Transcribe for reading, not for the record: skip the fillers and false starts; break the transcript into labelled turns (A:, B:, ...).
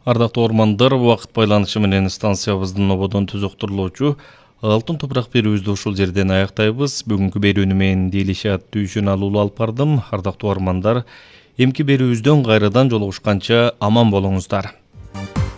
A: Ардактуу ормандар, убакыт байланышы менен станциябыздын ободон түзөктүрүлүүчү алтын топурак берүүбүздү ушул жерден аяктайбыз. Бүгүнкү берүүнү мен Делишат Дүйшөн алуулу алып бардым. Ардактуу ормандар, эмки берүүбүздөн кайрадан жолугушканча аман болуңуздар.